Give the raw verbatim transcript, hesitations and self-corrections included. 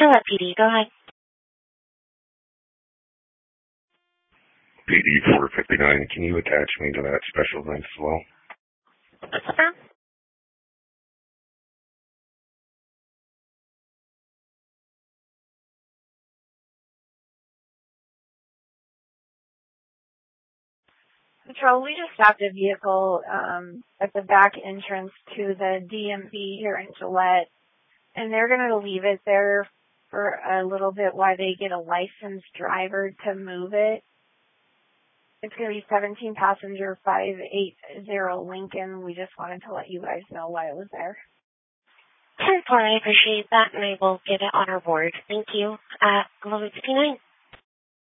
Gillette P D, go ahead. P D four fifty-nine, can you attach me to that special event as well? Sure. Patrol, we just stopped a vehicle um, at the back entrance to the D M V here in Gillette, and they're going to leave it there for a little bit while they get a licensed driver to move it. It's going to be seventeen passenger five eighty Lincoln. We just wanted to let you guys know why it was there. ten four, I appreciate that, and I will get it on our board. Thank you. Uh, eleven fifty-nine.